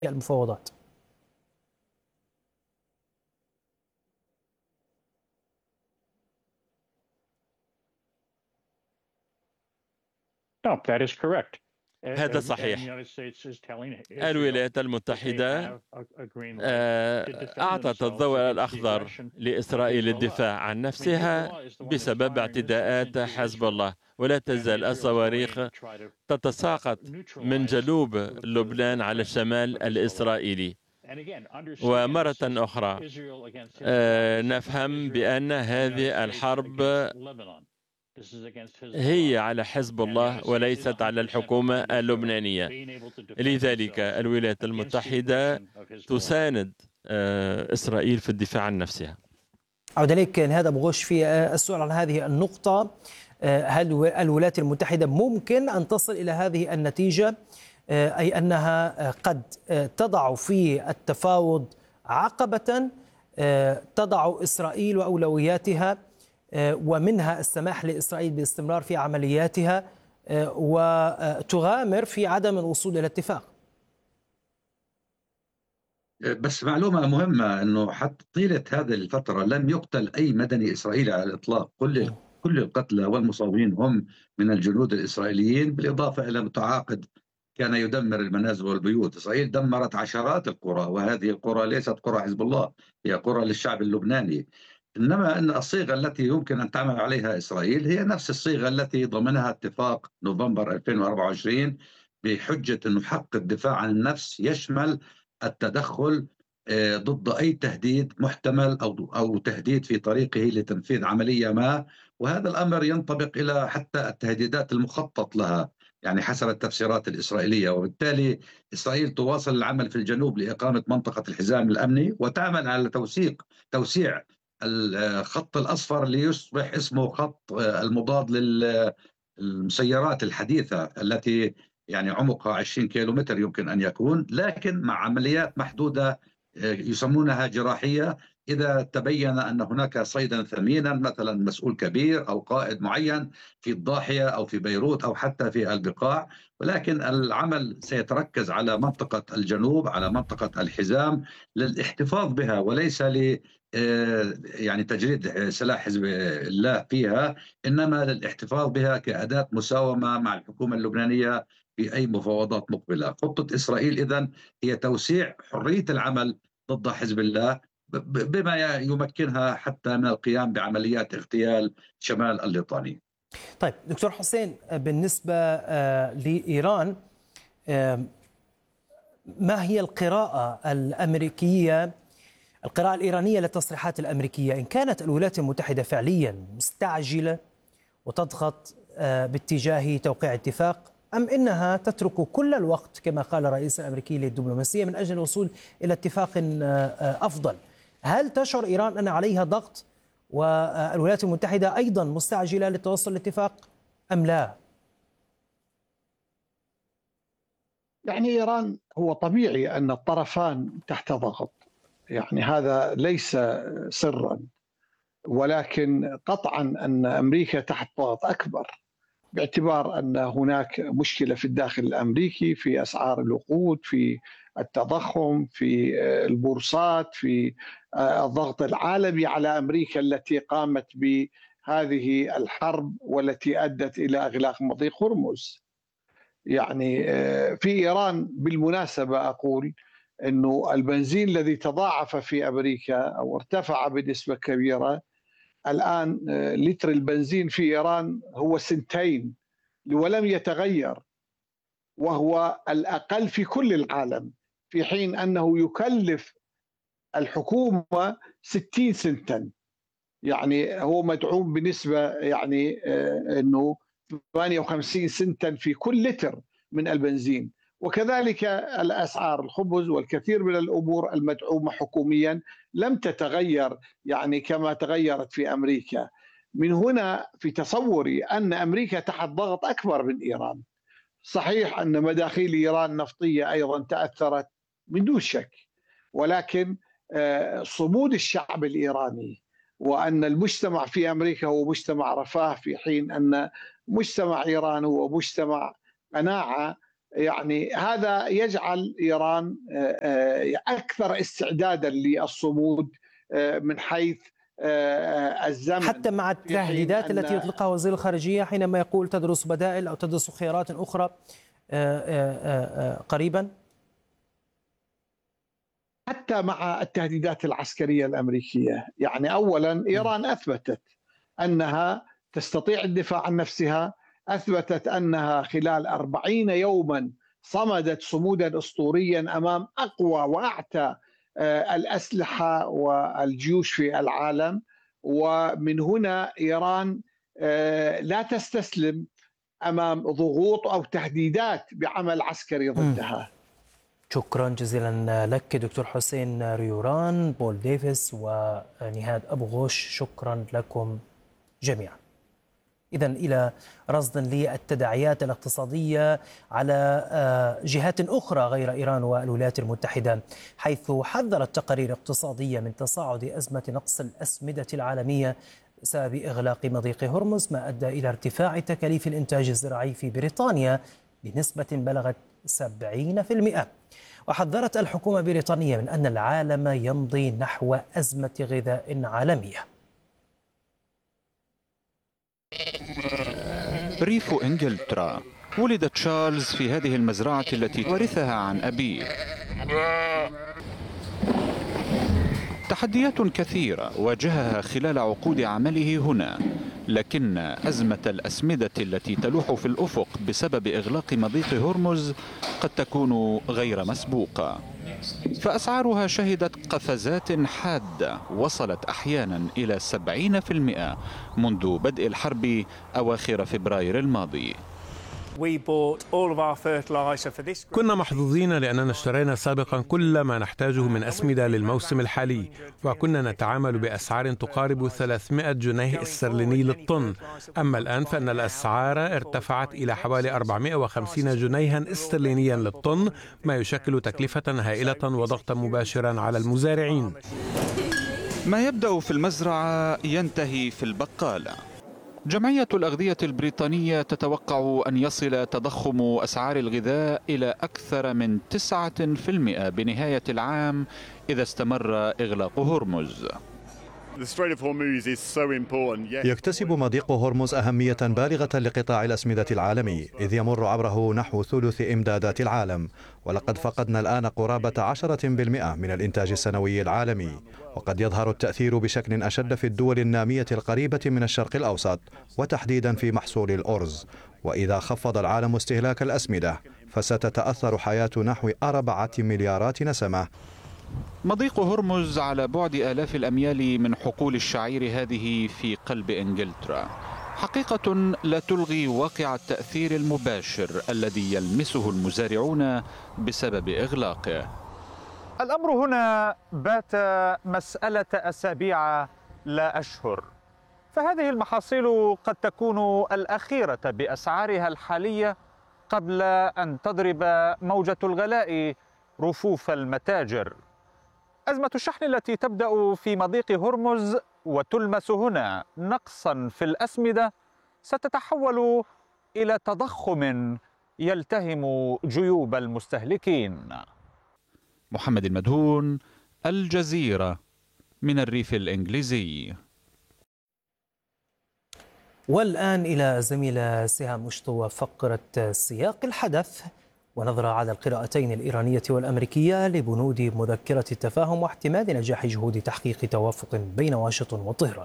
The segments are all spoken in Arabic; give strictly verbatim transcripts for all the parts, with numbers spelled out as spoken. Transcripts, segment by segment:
المفاوضات؟ No, that is correct. هذا صحيح. الولايات المتحدة أعطت الضوء الأخضر لإسرائيل للدفاع عن نفسها بسبب اعتداءات حزب الله، ولا تزال الصواريخ تتساقط من جنوب لبنان على الشمال الإسرائيلي. ومرة أخرى نفهم بأن هذه الحرب هي على حزب الله وليست على الحكومة اللبنانية. لذلك الولايات المتحدة تساند إسرائيل في الدفاع عن نفسها. أعود إليك نهاد أبو غش في السؤال عن هذه النقطة. هل الولايات المتحدة ممكن أن تصل إلى هذه النتيجة، أي أنها قد تضع في التفاوض عقبة تضع إسرائيل وأولوياتها ومنها السماح لإسرائيل بالاستمرار في عملياتها وتغامر في عدم الوصول إلى اتفاق؟ بس معلومة مهمة أنه حتى طيلة هذه الفترة لم يقتل أي مدني إسرائيلي على الإطلاق. كل كل القتلى والمصابين هم من الجنود الإسرائيليين، بالإضافة إلى متعاقد كان يدمر المنازل والبيوت. إسرائيل دمرت عشرات القرى، وهذه القرى ليست قرى حزب الله، هي قرى للشعب اللبناني. إنما أن الصيغة التي يمكن أن تعمل عليها إسرائيل هي نفس الصيغة التي ضمنها اتفاق نوفمبر ألفين وأربعة وعشرين بحجة أنه حق الدفاع عن النفس يشمل التدخل ضد أي تهديد محتمل أو أو تهديد في طريقه لتنفيذ عملية ما، وهذا الأمر ينطبق إلى حتى التهديدات المخطط لها، يعني حسب التفسيرات الإسرائيلية. وبالتالي إسرائيل تواصل العمل في الجنوب لإقامة منطقة الحزام الأمني، وتعمل على توثيق توسيع الخط الأصفر ليصبح اسمه خط المضاد للمسيرات الحديثة التي يعني عمقها عشرين كيلومتر يمكن أن يكون، لكن مع عمليات محدودة يسمونها جراحية. إذا تبين أن هناك صيدا ثمينا، مثلا مسؤول كبير أو قائد معين في الضاحية أو في بيروت أو حتى في البقاع، ولكن العمل سيتركز على منطقة الجنوب، على منطقة الحزام للاحتفاظ بها، وليس ل يعني تجريد سلاح حزب الله فيها، إنما للاحتفاظ بها كأداة مساومة مع الحكومة اللبنانية في أي مفاوضات مقبلة. خطة إسرائيل إذن هي توسيع حرية العمل ضد حزب الله بما يمكنها حتى من القيام بعمليات اغتيال شمال الليطاني. طيب دكتور حسين، بالنسبة لإيران، ما هي القراءة الأمريكية القراءة الإيرانية للتصريحات الأمريكية؟ إن كانت الولايات المتحدة فعليا مستعجلة وتضغط باتجاه توقيع اتفاق، أم إنها تترك كل الوقت كما قال الرئيس الأمريكي للدبلوماسية من أجل الوصول إلى اتفاق أفضل؟ هل تشعر إيران أن عليها ضغط والولايات المتحدة أيضا مستعجلة للتوصل لاتفاق أم لا؟ يعني إيران هو طبيعي أن الطرفان تحت ضغط، يعني هذا ليس سرا، ولكن قطعا أن أمريكا تحت ضغط أكبر، باعتبار أن هناك مشكلة في الداخل الأمريكي في أسعار الوقود، في التضخم، في البورصات، في الضغط العالمي على أمريكا التي قامت بهذه الحرب والتي أدت إلى إغلاق مضيق هرمز. يعني في إيران بالمناسبة أقول أنه البنزين الذي تضاعف في أمريكا أو ارتفع بنسبة كبيرة، الآن لتر البنزين في إيران هو سنتين ولم يتغير، وهو الأقل في كل العالم، في حين أنه يكلف الحكومة ستين سنتا. يعني هو مدعوم بنسبة يعني أنه ثمانية وخمسين سنتا في كل لتر من البنزين. وكذلك الأسعار الخبز والكثير من الأمور المدعومة حكوميا لم تتغير يعني كما تغيرت في أمريكا. من هنا في تصوري أن أمريكا تحت ضغط أكبر من إيران. صحيح أن مداخيل إيران النفطية أيضا تأثرت من دون شك، ولكن صمود الشعب الإيراني وأن المجتمع في أمريكا هو مجتمع رفاه، في حين أن مجتمع إيران هو مجتمع قناعة يعني هذا يجعل إيران أكثر استعدادا للصمود من حيث الزمن، حتى مع التهديدات التي يطلقها وزير الخارجية حينما يقول تدرس بدائل أو تدرس خيارات أخرى قريبا. حتى مع التهديدات العسكرية الأمريكية، يعني أولا إيران أثبتت أنها تستطيع الدفاع عن نفسها، أثبتت أنها خلال أربعين يوما صمدت صمودا أسطوريا أمام أقوى وأعتى الأسلحة والجيوش في العالم. ومن هنا إيران لا تستسلم أمام ضغوط أو تهديدات بعمل عسكري ضدها. شكرا جزيلا لك دكتور حسين ريوران، بول ديفيس ونهاد أبو غوش، شكرا لكم جميعا. إذن إلى رصد للتداعيات الاقتصادية على جهات أخرى غير إيران والولايات المتحدة، حيث حذرت تقارير اقتصادية من تصاعد أزمة نقص الأسمدة العالمية بسبب إغلاق مضيق هرمز، ما أدى إلى ارتفاع تكاليف الإنتاج الزراعي في بريطانيا بنسبة بلغت سبعين بالمئة. وحذرت الحكومة البريطانية من أن العالم يمضي نحو أزمة غذاء عالمية. ريف إنجلترا، ولد تشارلز في هذه المزرعة التي ورثها عن أبيه. تحديات كثيرة واجهها خلال عقود عمله هنا، لكن أزمة الأسمدة التي تلوح في الأفق بسبب إغلاق مضيق هرمز قد تكون غير مسبوقة، فأسعارها شهدت قفزات حادة وصلت أحيانا إلى سبعين بالمئة منذ بدء الحرب أواخر فبراير الماضي. كنا محظوظين لأننا اشترينا سابقا كل ما نحتاجه من أسمدة للموسم الحالي، وكنا نتعامل بأسعار تقارب ثلاثمائة جنيه استرليني للطن. أما الآن فإن الأسعار ارتفعت إلى حوالي أربعمائة وخمسين جنيها استرلينيا للطن، ما يشكل تكلفة هائلة وضغطا مباشرا على المزارعين. ما يبدأ في المزرعة ينتهي في البقالة. جمعية الأغذية البريطانية تتوقع أن يصل تضخم أسعار الغذاء إلى أكثر من تسعة بالمئة بنهاية العام إذا استمر إغلاق هرمز. يكتسب مضيق هرمز أهمية بالغة لقطاع الأسمدة العالمي، إذ يمر عبره نحو ثلث إمدادات العالم، ولقد فقدنا الآن قرابة عشرة بالمئة من الإنتاج السنوي العالمي، وقد يظهر التأثير بشكل أشد في الدول النامية القريبة من الشرق الأوسط، وتحديدا في محصول الأرز. وإذا خفض العالم استهلاك الأسمدة فستتأثر حياة نحو أربعة مليارات نسمة. مضيق هرمز على بعد آلاف الأميال من حقول الشعير هذه في قلب إنجلترا، حقيقة لا تلغي واقع التأثير المباشر الذي يلمسه المزارعون بسبب إغلاقه. الأمر هنا بات مسألة أسابيع لا أشهر، فهذه المحاصيل قد تكون الأخيرة بأسعارها الحالية قبل أن تضرب موجة الغلاء رفوف المتاجر. أزمة الشحن التي تبدأ في مضيق هرمز وتلمس هنا نقصا في الأسمدة ستتحول إلى تضخم يلتهم جيوب المستهلكين. محمد المدهون، الجزيرة، من الريف الإنجليزي. والآن إلى زميلة سهام مشطو وفقرة سياق الحدث، ونظرة على القراءتين الإيرانية والأمريكية لبنود مذكرة التفاهم واحتمال نجاح جهود تحقيق توافق بين واشنطن وطهران.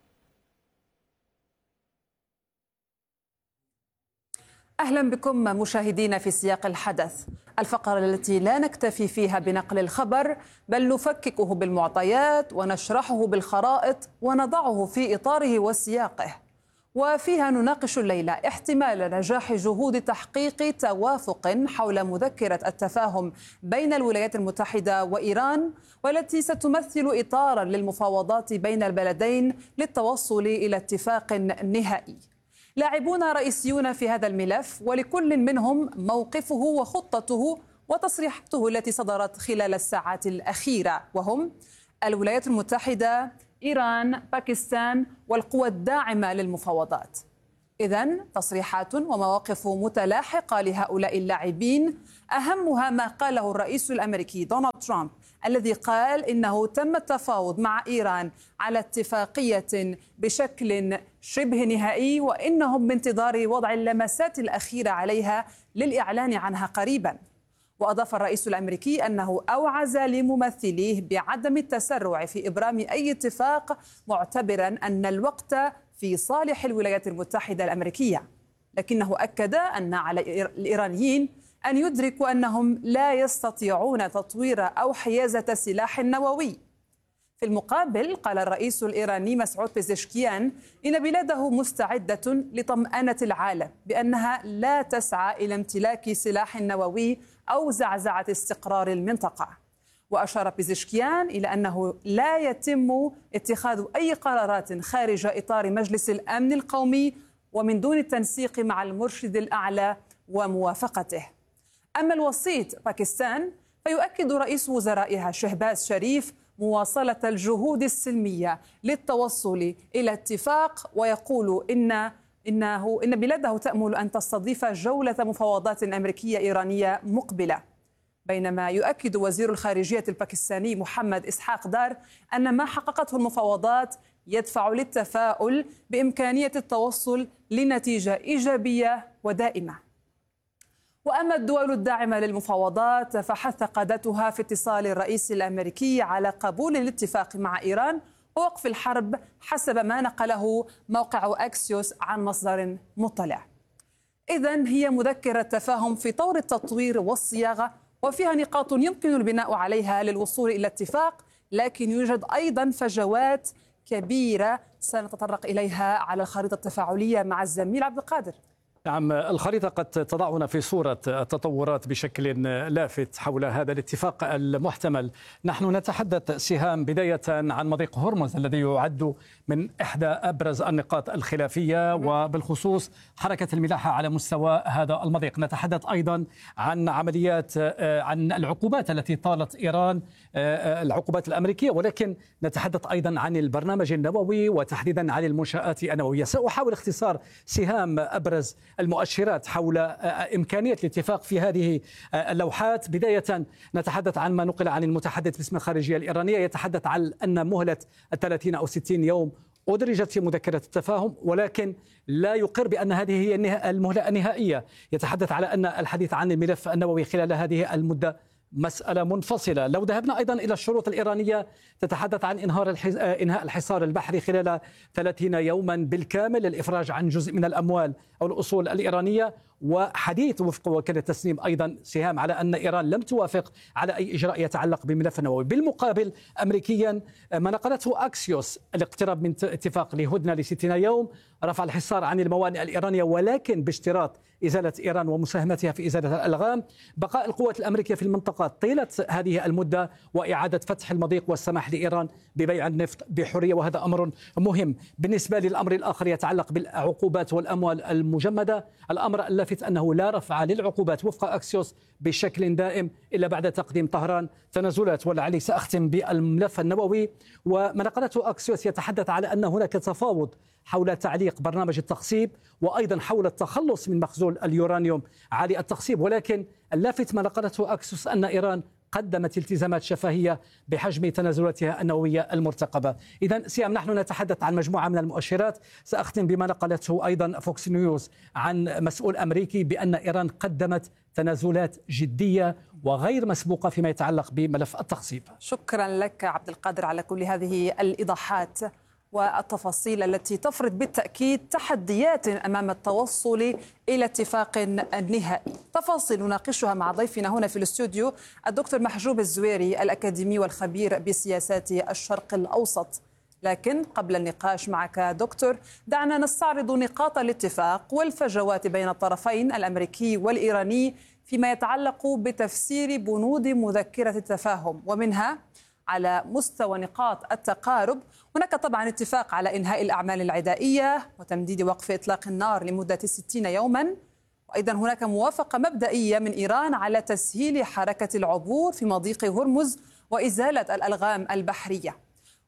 أهلا بكم مشاهدينا في سياق الحدث، الفقرة التي لا نكتفي فيها بنقل الخبر بل نفككه بالمعطيات ونشرحه بالخرائط ونضعه في إطاره وسياقه، وفيها نناقش الليلة احتمال نجاح جهود تحقيق توافق حول مذكرة التفاهم بين الولايات المتحدة وإيران، والتي ستمثل إطارا للمفاوضات بين البلدين للتوصل إلى اتفاق نهائي. لاعبون رئيسيون في هذا الملف، ولكل منهم موقفه وخطته وتصريحاته التي صدرت خلال الساعات الأخيرة، وهم الولايات المتحدة، إيران، باكستان والقوى الداعمة للمفاوضات. إذن تصريحات ومواقف متلاحقة لهؤلاء اللاعبين، أهمها ما قاله الرئيس الأمريكي دونالد ترامب الذي قال إنه تم التفاوض مع إيران على اتفاقية بشكل شبه نهائي، وإنهم بانتظار وضع اللمسات الأخيرة عليها للإعلان عنها قريبا. وأضاف الرئيس الأمريكي أنه أوعز لممثليه بعدم التسرع في إبرام أي اتفاق، معتبرا أن الوقت في صالح الولايات المتحدة الأمريكية، لكنه أكد أن على الإيرانيين أن يدركوا أنهم لا يستطيعون تطوير أو حيازة سلاح نووي. في المقابل قال الرئيس الإيراني مسعود بيزشكيان إن بلاده مستعدة لطمأنة العالم بأنها لا تسعى إلى امتلاك سلاح نووي أو زعزعة استقرار المنطقة. وأشار بيزشكيان إلى أنه لا يتم اتخاذ أي قرارات خارج إطار مجلس الأمن القومي ومن دون التنسيق مع المرشد الأعلى وموافقته. أما الوسيط باكستان فيؤكد رئيس وزرائها شهباز شريف مواصلة الجهود السلمية للتوصل إلى اتفاق، ويقول إن إنه إن بلاده تأمل أن تستضيف جولة مفاوضات أمريكية إيرانية مقبلة. بينما يؤكد وزير الخارجية الباكستاني محمد إسحاق دار أن ما حققته المفاوضات يدفع للتفاؤل بإمكانية التوصل لنتيجة إيجابية ودائمة. وأما الدول الداعمة للمفاوضات فحث قادتها في اتصال الرئيس الأمريكي على قبول الاتفاق مع إيران ووقف الحرب، حسب ما نقله موقع أكسيوس عن مصدر مطلع. إذن هي مذكرة تفاهم في طور التطوير والصياغة، وفيها نقاط يمكن البناء عليها للوصول إلى اتفاق، لكن يوجد أيضا فجوات كبيرة سنتطرق إليها على الخريطة التفاعلية مع الزميل عبد القادر. نعم، الخريطة قد تضعنا في صورة التطورات بشكل لافت حول هذا الاتفاق المحتمل. نحن نتحدث سهام بداية عن مضيق هرمز الذي يعد من إحدى أبرز النقاط الخلافية، وبالخصوص حركة الملاحة على مستوى هذا المضيق. نتحدث أيضا عن عمليات عن العقوبات التي طالت إيران، العقوبات الأمريكية، ولكن نتحدث أيضا عن البرنامج النووي وتحديدا عن المنشآت النووية. سأحاول اختصار سهام أبرز المؤشرات حول إمكانية الاتفاق في هذه اللوحات. بداية نتحدث عن ما نقل عن المتحدث باسم الخارجية الإيرانية، يتحدث عن أن مهلة ثلاثين أو ستين يوم أدرجت في مذكرة التفاهم، ولكن لا يقر بأن هذه هي المهلة النهائية. يتحدث على أن الحديث عن الملف النووي خلال هذه المدة مسألة منفصلة. لو ذهبنا أيضا إلى الشروط الإيرانية تتحدث عن إنهار الحز... إنهاء الحصار البحري خلال ثلاثين يوما بالكامل للإفراج عن جزء من الأموال أو الأصول الإيرانية، وحديث وفق وكالة تسنيم أيضا سهام على أن إيران لم توافق على أي إجراء يتعلق بالملف النووي. بالمقابل أمريكيا ما نقلته أكسيوس الاقتراب من اتفاق لهدنة لستين يوم، رفع الحصار عن الموانئ الإيرانية ولكن باشتراط إزالة إيران ومساهمتها في إزالة الألغام، بقاء القوات الأمريكية في المنطقة طيلة هذه المدة، وإعادة فتح المضيق والسماح لإيران ببيع النفط بحرية، وهذا أمر مهم. بالنسبة للأمر الآخر يتعلق بالعقوبات والأموال المجمدة، الأمر اللافت أنه لا رفع للعقوبات وفق أكسيوس بشكل دائم إلا بعد تقديم طهران تنازلات. ولعلي سأختم بالملف النووي، وما نقلته أكسيوس يتحدث على أن هناك تفاوض حول تعليق برنامج التخصيب وأيضا حول التخلص من مخزون اليورانيوم عالي التخصيب، ولكن اللافت ما نقلته أكسيوس أن إيران قدمت التزامات شفهية بحجم تنازلاتها النووية المرتقبة. إذن سيام نحن نتحدث عن مجموعة من المؤشرات. سأختم بما نقلته أيضا فوكس نيوز عن مسؤول أمريكي بأن إيران قدمت تنازلات جدية وغير مسبوقة فيما يتعلق بملف التخصيب. شكرا لك عبد القادر على كل هذه الإيضاحات والتفاصيل التي تفرض بالتأكيد تحديات أمام التوصل إلى اتفاق نهائي. تفاصيل نناقشها مع ضيفنا هنا في الاستوديو الدكتور محجوب الزويري الأكاديمي والخبير بسياسات الشرق الأوسط. لكن قبل النقاش معك دكتور، دعنا نستعرض نقاط الاتفاق والفجوات بين الطرفين الأمريكي والإيراني فيما يتعلق بتفسير بنود مذكرة التفاهم، ومنها على مستوى نقاط التقارب. هناك طبعا اتفاق على إنهاء الأعمال العدائية وتمديد وقف إطلاق النار لمدة ستين يوما، وأيضا هناك موافقة مبدئية من إيران على تسهيل حركة العبور في مضيق هرمز وإزالة الألغام البحرية.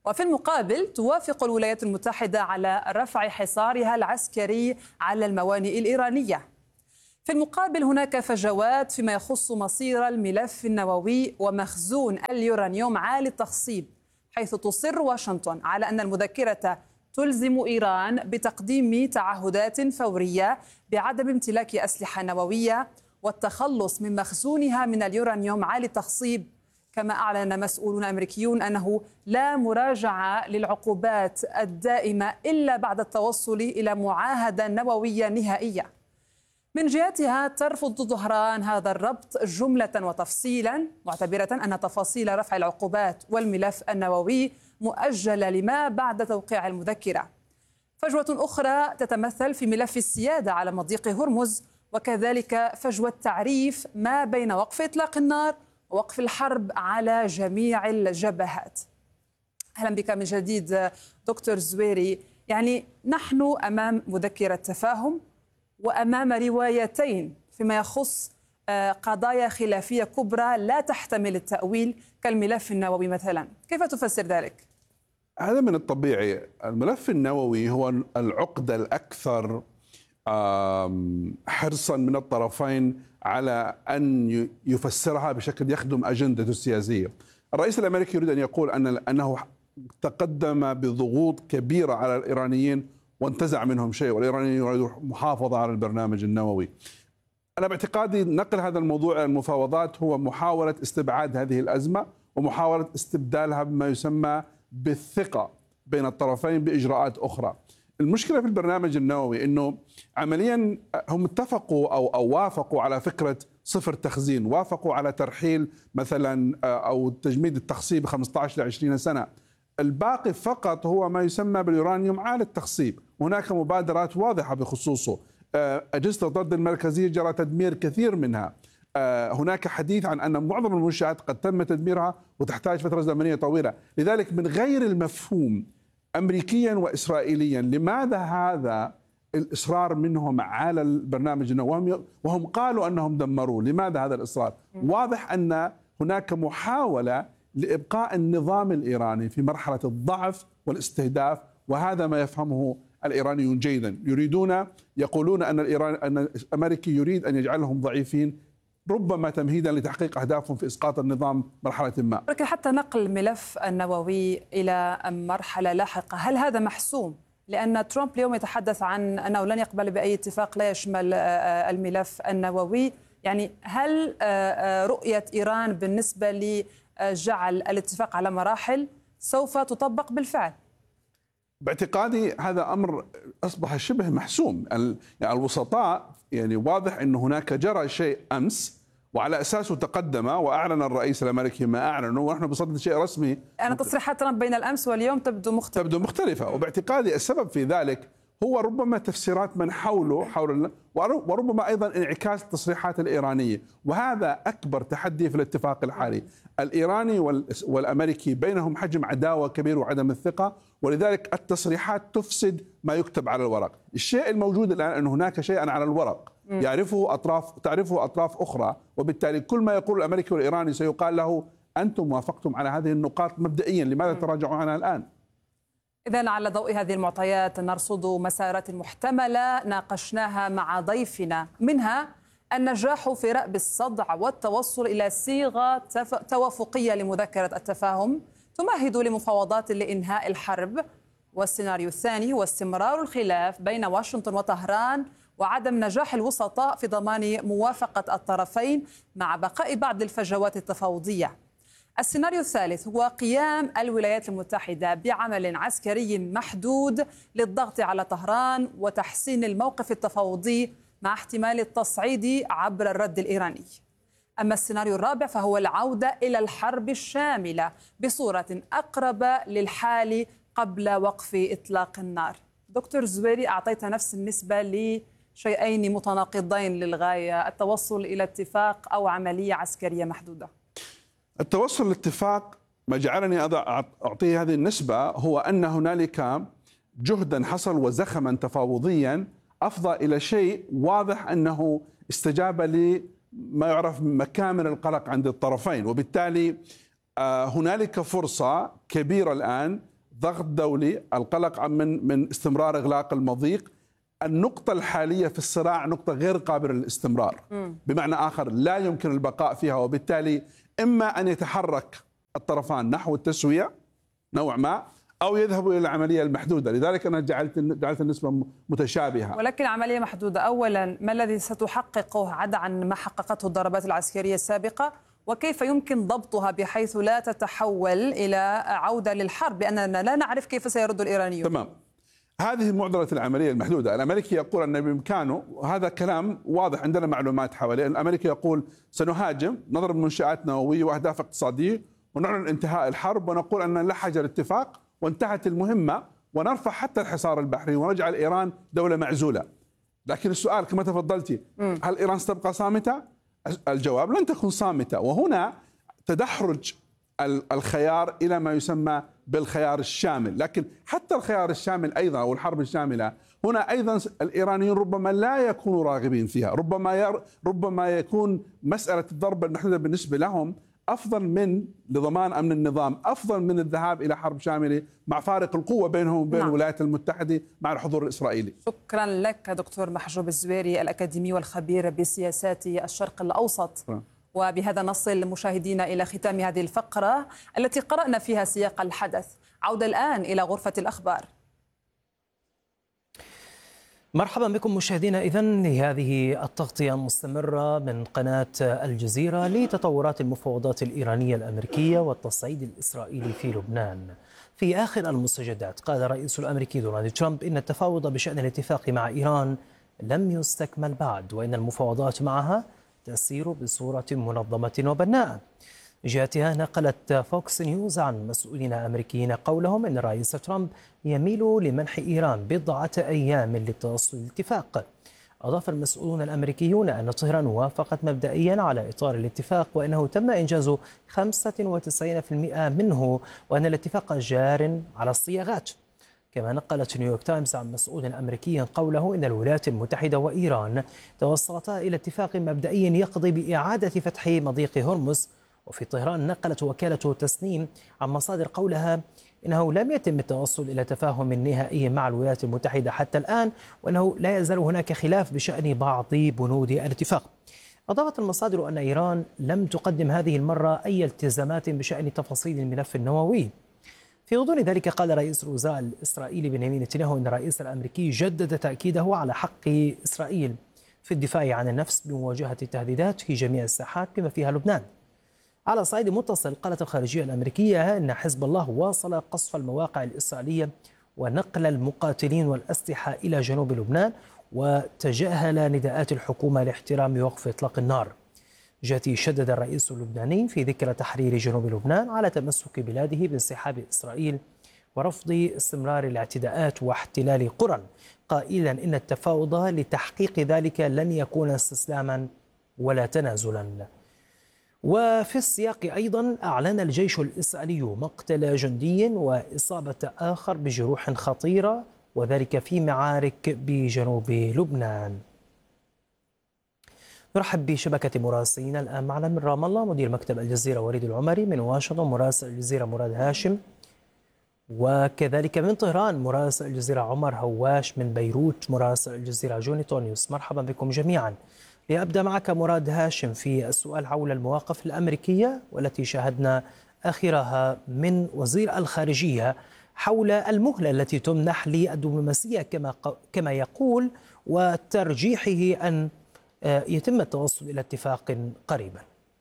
وفي المقابل توافق الولايات المتحدة على رفع حصارها العسكري على الموانئ الإيرانية. في المقابل هناك فجوات فيما يخص مصير الملف النووي ومخزون اليورانيوم عالي التخصيب، حيث تصر واشنطن على أن المذكرة تلزم إيران بتقديم تعهدات فورية بعدم امتلاك أسلحة نووية والتخلص من مخزونها من اليورانيوم عالي التخصيب. كما أعلن مسؤولون أمريكيون أنه لا مراجعة للعقوبات الدائمة إلا بعد التوصل إلى معاهدة نووية نهائية. من جهتها ترفض طهران هذا الربط جملة وتفصيلا، معتبرة أن تفاصيل رفع العقوبات والملف النووي مؤجلة لما بعد توقيع المذكرة. فجوة أخرى تتمثل في ملف السيادة على مضيق هرمز، وكذلك فجوة تعريف ما بين وقف إطلاق النار ووقف الحرب على جميع الجبهات. أهلا بك من جديد دكتور زويري. يعني نحن أمام مذكرة تفاهم وأمام روايتين فيما يخص قضايا خلافية كبرى لا تحتمل التأويل كالملف النووي مثلا، كيف تفسر ذلك؟ هذا من الطبيعي. الملف النووي هو العقدة الأكثر حرصا من الطرفين على أن يفسرها بشكل يخدم أجندته السياسية. الرئيس الأمريكي يريد أن يقول أن أنه تقدم بضغوط كبيرة على الإيرانيين وانتزع منهم شيء، والإيرانيين يريدون محافظة على البرنامج النووي. أنا باعتقادي نقل هذا الموضوع إلى المفاوضات هو محاولة استبعاد هذه الأزمة ومحاولة استبدالها بما يسمى بالثقة بين الطرفين بإجراءات أخرى. المشكلة في البرنامج النووي أنه عمليا هم اتفقوا أو, أو وافقوا على فكرة صفر تخزين، وافقوا على ترحيل مثلا أو تجميد التخصيب خمسة عشر إلى عشرين سنة. الباقي فقط هو ما يسمى باليورانيوم عالي التخصيب، هناك مبادرات واضحة بخصوصه. أجهزة الضد المركزية جرى تدمير كثير منها. هناك حديث عن أن معظم المنشآت قد تم تدميرها وتحتاج فترة زمنية طويلة. لذلك من غير المفهوم أمريكيا وإسرائيليا لماذا هذا الإصرار منهم على البرنامج النووي وهم قالوا أنهم دمروه؟ لماذا هذا الإصرار؟ واضح أن هناك محاولة لإبقاء النظام الإيراني في مرحلة الضعف والاستهداف، وهذا ما يفهمه الإيرانيون جيدا. يريدون يقولون أن الإيران أن الأمريكي يريد أن يجعلهم ضعيفين، ربما تمهيدا لتحقيق أهدافهم في إسقاط النظام مرحلة ما. لكن حتى نقل الملف النووي إلى مرحلة لاحقة، هل هذا محسوم؟ لأن ترامب اليوم يتحدث عن أنه لن يقبل بأي اتفاق لا يشمل الملف النووي. يعني هل رؤية إيران بالنسبة لجعل الاتفاق على مراحل سوف تطبق بالفعل؟ باعتقادي هذا أمر أصبح شبه محسوم. يعني الوسطاء يعني واضح أن هناك جرى شيء أمس وعلى أساسه تقدم وأعلن الرئيس الأمريكي ما أعلنه، ونحن بصدد شيء رسمي. أنا تصريحات ترامب بين الأمس واليوم تبدو مختلفة تبدو مختلفة وباعتقادي السبب في ذلك هو ربما تفسيرات من حوله حول وربما أيضا انعكاس التصريحات الإيرانية، وهذا أكبر تحدي في الاتفاق الحالي. الإيراني والأمريكي بينهم حجم عداوة كبير وعدم الثقة، ولذلك التصريحات تفسد ما يكتب على الورق. الشيء الموجود الآن أن هناك شيئا على الورق يعرفه أطراف تعرفه أطراف أخرى، وبالتالي كل ما يقول الأمريكي والإيراني سيقال له أنتم وافقتم على هذه النقاط مبدئيا، لماذا تراجعون عنها الآن؟ إذن على ضوء هذه المعطيات نرصد مسارات محتملة ناقشناها مع ضيفنا، منها النجاح في رأب الصدع والتوصل إلى صيغة توافقية لمذكرة التفاهم تمهد لمفاوضات لإنهاء الحرب، والسيناريو الثاني هو استمرار الخلاف بين واشنطن وطهران وعدم نجاح الوسطاء في ضمان موافقة الطرفين مع بقاء بعض الفجوات التفاوضية. السيناريو الثالث هو قيام الولايات المتحدة بعمل عسكري محدود للضغط على طهران وتحسين الموقف التفاوضي مع احتمال التصعيد عبر الرد الإيراني. أما السيناريو الرابع فهو العودة إلى الحرب الشاملة بصورة أقرب للحال قبل وقف إطلاق النار. دكتور زويري، أعطيت نفس النسبة لشيئين متناقضين للغاية، التوصل إلى اتفاق أو عملية عسكرية محدودة. التوصل لاتفاق ما جعلني أعطيه هذه النسبة هو أن هنالك جهدا حصل وزخما تفاوضيا أفضى إلى شيء واضح أنه استجاب لما يعرف مكامن القلق عند الطرفين، وبالتالي هنالك فرصة كبيرة الآن ضغط دولي، القلق من من استمرار إغلاق المضيق. النقطة الحالية في الصراع نقطة غير قابلة للاستمرار، بمعنى آخر لا يمكن البقاء فيها، وبالتالي إما أن يتحرك الطرفان نحو التسوية نوع ما، أو يذهبوا إلى العملية المحدودة. لذلك أنا جعلت جعلت النسبة متشابهة. ولكن عملية محدودة، أولا ما الذي ستحققه عدا عن ما حققته الضربات العسكرية السابقة؟ وكيف يمكن ضبطها بحيث لا تتحول إلى عودة للحرب، لأننا لا نعرف كيف سيرد الإيرانيون؟ تمام. هذه معضلة العملية المحدودة. الأمريكي يقول أن بإمكانه، وهذا كلام واضح عندنا معلومات حواليه، الأمريكي يقول سنهاجم، نضرب منشآت نووية وأهداف اقتصادية، ونعلن انتهاء الحرب، ونقول أن لحج الاتفاق وانتهت المهمة، ونرفع حتى الحصار البحري ونجعل إيران دولة معزولة. لكن السؤال كما تفضلتي، هل إيران ستبقى صامتة؟ الجواب لن تكون صامتة. وهنا تدحرج الخيار إلى ما يسمى بالخيار الشامل. لكن حتى الخيار الشامل أيضا أو الحرب الشاملة هنا أيضا الإيرانيون ربما لا يكونوا راغبين فيها، ربما ير ربما يكون مسألة الضرب المحدودة بالنسبة لهم أفضل من لضمان أمن النظام، أفضل من الذهاب إلى حرب شاملة مع فارق القوة بينهم وبين نعم. الولايات المتحدة مع الحضور الإسرائيلي. شكرا لك دكتور محجوب الزويري، الأكاديمي والخبير بسياسات الشرق الأوسط. نعم. وبهذا نصل مشاهدينا إلى ختام هذه الفقرة التي قرأنا فيها سياق الحدث. عودة الآن إلى غرفة الأخبار. مرحبا بكم مشاهدينا إذن لهذه التغطية المستمرة من قناة الجزيرة لتطورات المفاوضات الإيرانية الأمريكية والتصعيد الإسرائيلي في لبنان. في آخر المستجدات قال الرئيس الأمريكي دونالد ترامب إن التفاوض بشأن الاتفاق مع إيران لم يستكمل بعد، وإن المفاوضات معها تسير بصورة منظمة وبناءة. جهتها نقلت فوكس نيوز عن مسؤولين أمريكيين قولهم إن الرئيس ترامب يميل لمنح إيران بضعة أيام لتوصل الاتفاق. أضاف المسؤولون الأمريكيون أن طهران وافقت مبدئيا على إطار الاتفاق، وأنه تم إنجاز خمسة وتسعين بالمئة منه، وأن الاتفاق جار على الصياغات. كما نقلت نيويورك تايمز عن مسؤول أمريكي قوله إن الولايات المتحدة وإيران توصلتا إلى اتفاق مبدئي يقضي بإعادة فتح مضيق هرمز. وفي طهران نقلت وكالة تسنيم عن مصادر قولها إنه لم يتم التوصل إلى تفاهم نهائي مع الولايات المتحدة حتى الآن، وأنه لا يزال هناك خلاف بشأن بعض بنود الاتفاق. أضافت المصادر أن إيران لم تقدم هذه المرة أي التزامات بشأن تفاصيل الملف النووي. في غضون ذلك قال رئيس الوزراء الإسرائيلي بنيامين نتنياهو أن الرئيس الأمريكي جدد تأكيده على حق إسرائيل في الدفاع عن النفس بمواجهة التهديدات في جميع الساحات بما فيها لبنان. على صعيد متصل قالت الخارجية الأمريكية أن حزب الله واصل قصف المواقع الإسرائيلية ونقل المقاتلين والأسلحة إلى جنوب لبنان، وتجاهل نداءات الحكومة لاحترام وقف إطلاق النار. جاتي شدد الرئيس اللبناني في ذكرى تحرير جنوب لبنان على تمسك بلاده بانسحاب إسرائيل ورفض استمرار الاعتداءات واحتلال قرى، قائلا إن التفاوض لتحقيق ذلك لن يكون استسلاما ولا تنازلا. وفي السياق أيضا أعلن الجيش الإسرائيلي مقتل جندي وإصابة آخر بجروح خطيرة، وذلك في معارك بجنوب لبنان. نرحب بشبكة مراسلين الآن معنا من رام الله مدير مكتب الجزيرة وليد العمري، من واشنطن مراسل الجزيرة مراد هاشم، وكذلك من طهران مراسل الجزيرة عمر هواش، من بيروت مراسل الجزيرة جوني تونيوس. مرحبا بكم جميعا. لأبدأ معك مراد هاشم في السؤال حول المواقف الأمريكية والتي شاهدنا آخرها من وزير الخارجية حول المهلة التي تمنح للدبلوماسية كما كما يقول، وترجيحه أن يتم التوصل إلى اتفاق قريبا.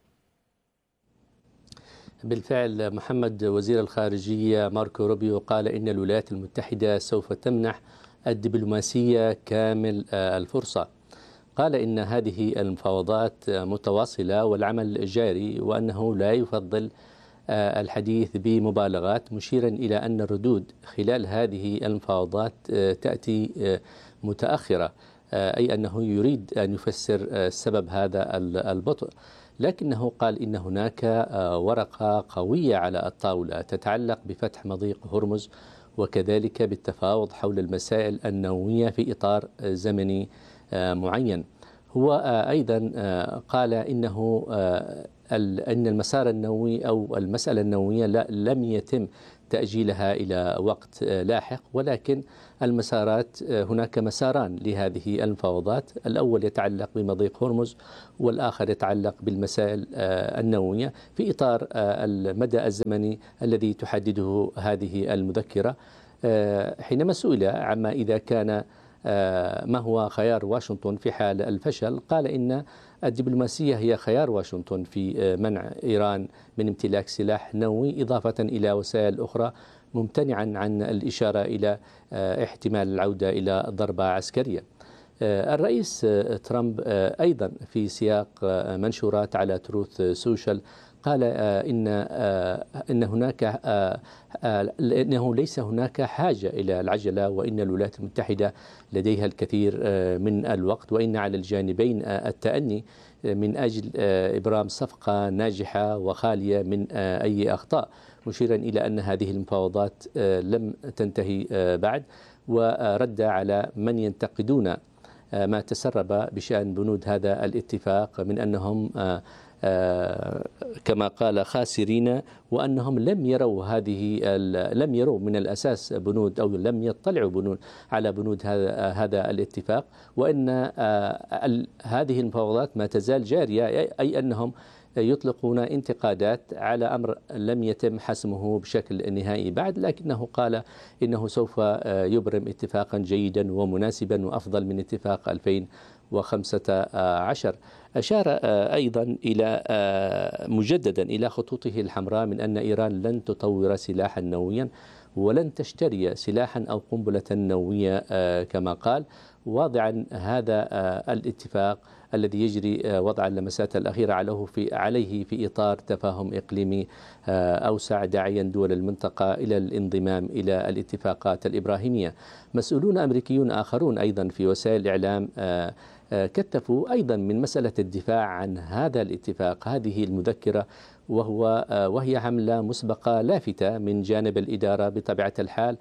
بالفعل محمد، وزير الخارجية ماركو روبيو قال إن الولايات المتحدة سوف تمنح الدبلوماسية كامل الفرصة. قال إن هذه المفاوضات متواصلة والعمل جاري، وأنه لا يفضل الحديث بمبالغات، مشيرا إلى أن الردود خلال هذه المفاوضات تأتي متأخرة، أي أنه يريد أن يفسر سبب هذا البطء. لكنه قال إن هناك ورقة قوية على الطاولة تتعلق بفتح مضيق هرمز، وكذلك بالتفاوض حول المسائل النووية في إطار زمني معين. هو أيضا قال إنه أن المسار النووي أو المسألة النووية لم يتم تأجيلها إلى وقت لاحق، ولكن المسارات هناك مساران لهذه المفاوضات، الأول يتعلق بمضيق هرمز والآخر يتعلق بالمسائل النووية في إطار المدى الزمني الذي تحدده هذه المذكرة. حينما سئل عما إذا كان ما هو خيار واشنطن في حال الفشل، قال إن الدبلوماسية هي خيار واشنطن في منع إيران من امتلاك سلاح نووي، إضافة إلى وسائل أخرى، ممتنعا عن الإشارة إلى احتمال العودة إلى ضربة عسكرية. الرئيس ترامب أيضا في سياق منشورات على تروث سوشيال قال إن إن هناك إنه ليس هناك حاجة إلى العجلة، وإن الولايات المتحدة لديها الكثير من الوقت، وإن على الجانبين التأني من أجل إبرام صفقة ناجحة وخالية من أي أخطاء، مشيرا إلى أن هذه المفاوضات لم تنتهي بعد، ورد على من ينتقدون ما تسرب بشأن بنود هذا الاتفاق من أنهم كما قال خاسرين، وأنهم لم يروا هذه لم يروا من الأساس بنود أو لم يطلعوا بنود على بنود هذا هذا الاتفاق، وأن هذه المفاوضات ما تزال جارية، أي أنهم يطلقون انتقادات على أمر لم يتم حسمه بشكل نهائي بعد، لكنه قال إنه سوف يبرم اتفاقا جيدا ومناسبا وأفضل من اتفاق ألفين وخمسة عشر. أشار أيضا إلى مجددا إلى خطوطه الحمراء من أن إيران لن تطور سلاحا نوويا ولن تشتري سلاحا أو قنبلة نووية كما قال، واضعا هذا الاتفاق الذي يجري وضع اللمسات الأخيرة عليه في عليه في إطار تفاهم إقليمي أوسع، داعيا دول المنطقة إلى الانضمام إلى الاتفاقات الإبراهيمية. مسؤولون أمريكيون آخرون أيضا في وسائل الإعلام كتفوا أيضا من مسألة الدفاع عن هذا الاتفاق، هذه المذكرة، وهو وهي حملة مسبقة لافتة من جانب الإدارة بطبيعة الحال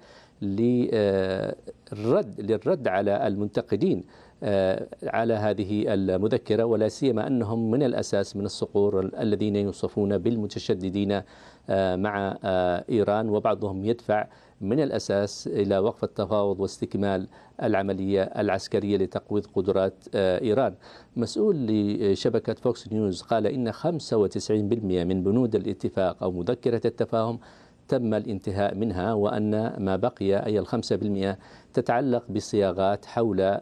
للرد للرد على المنتقدين على هذه المذكرة، ولا سيما أنهم من الأساس من الصقور الذين يوصفون بالمتشددين مع إيران، وبعضهم يدفع من الأساس إلى وقف التفاوض واستكمال العملية العسكرية لتقويض قدرات إيران. مسؤول لشبكة فوكس نيوز قال إن خمسة وتسعين بالمئة من بنود الاتفاق أو مذكرة التفاهم تم الانتهاء منها، وأن ما بقي أي الخمسة بالمئة تتعلق بصياغات حول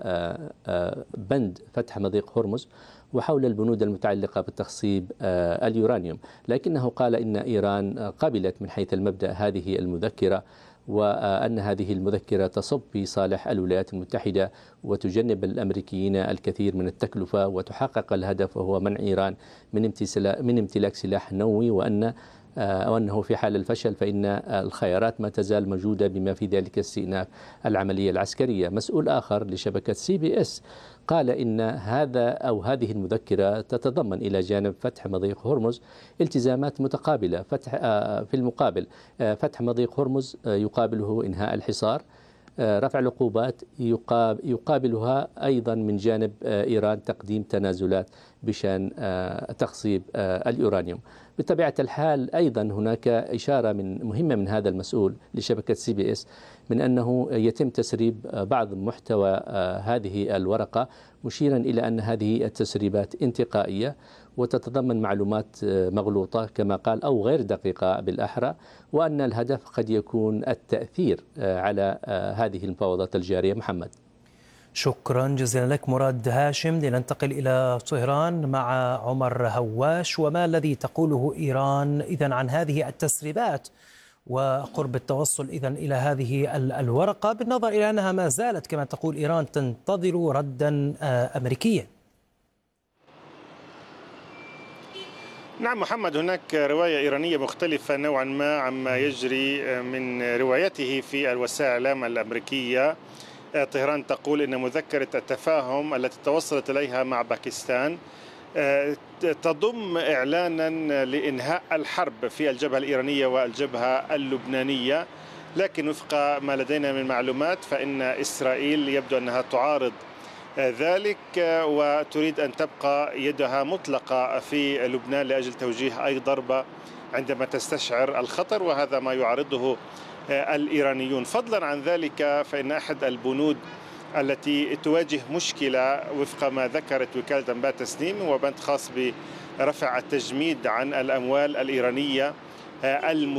بند فتح مضيق هرمز وحول البنود المتعلقة بتخصيب اليورانيوم، لكنه قال إن إيران قبلت من حيث المبدأ هذه المذكرة، وأن هذه المذكرة تصب في صالح الولايات المتحدة وتجنب الأمريكيين الكثير من التكلفة وتحقق الهدف وهو منع إيران من امتلاك سلاح نووي، وأن وأنه في حال الفشل فإن الخيارات ما تزال موجودة بما في ذلك استئناف العملية العسكرية. مسؤول آخر لشبكة سي بي إس قال إن هذا أو هذه المذكرة تتضمن إلى جانب فتح مضيق هرمز التزامات متقابلة. فتح في المقابل فتح مضيق هرمز يقابله إنهاء الحصار، رفع العقوبات يقابلها أيضا من جانب إيران تقديم تنازلات بشأن تخصيب اليورانيوم. بطبيعة الحال أيضا هناك إشارة من مهمة من هذا المسؤول لشبكة سي بي إس من أنه يتم تسريب بعض محتوى هذه الورقة، مشيرا إلى أن هذه التسريبات انتقائية وتتضمن معلومات مغلوطة كما قال أو غير دقيقة بالأحرى، وأن الهدف قد يكون التأثير على هذه المفاوضات الجارية. محمد، شكرا جزيلا لك مراد هاشم. لننتقل إلى طهران مع عمر هواش. وما الذي تقوله إيران إذن عن هذه التسريبات وقرب التوصل إذن إلى هذه الورقة، بالنظر إلى أنها ما زالت كما تقول إيران تنتظر ردا أمريكيا؟ نعم محمد، هناك رواية إيرانية مختلفة نوعا ما عما يجري من روايته في الوسائل الإعلام الأمريكية. طهران تقول إن مذكرة التفاهم التي توصلت إليها مع باكستان تضم إعلانا لإنهاء الحرب في الجبهة الإيرانية والجبهة اللبنانية، لكن وفق ما لدينا من معلومات فإن إسرائيل يبدو أنها تعارض ذلك، وتريد أن تبقى يدها مطلقة في لبنان لأجل توجيه أي ضربة عندما تستشعر الخطر، وهذا ما يعرضه الإيرانيون. فضلا عن ذلك فإن أحد البنود التي تواجه مشكلة وفق ما ذكرت وكالة أنباء تسنيم هو بند خاص برفع التجميد عن الأموال الإيرانية